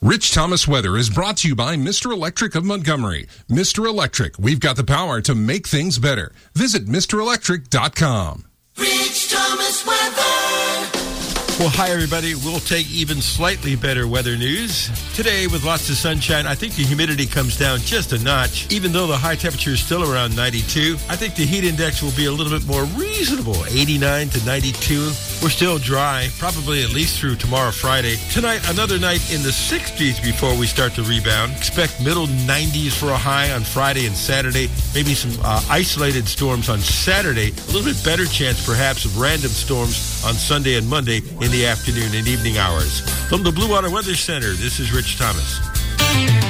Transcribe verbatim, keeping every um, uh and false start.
Rich Thomas Weather is brought to you by Mister Electric of Montgomery. Mister Electric, we've got the power to make things better. Visit Mister Electric dot com. Rich Thomas Weather. Well, hi, everybody. We'll take even slightly better weather news. Today, with lots of sunshine, I think the humidity comes down just a notch. Even though the high temperature is still around ninety-two, I think the heat index will be a little bit more reasonable, eighty-nine to ninety-two. We're still dry, probably at least through tomorrow, Friday. Tonight, another night in the sixties before we start to rebound. Expect middle nineties for a high on Friday and Saturday. Maybe some uh, isolated storms on Saturday. A little bit better chance, perhaps, of random storms on Sunday and Monday in the afternoon and evening hours. From the Blue Water Weather Center, this is Rich Thomas.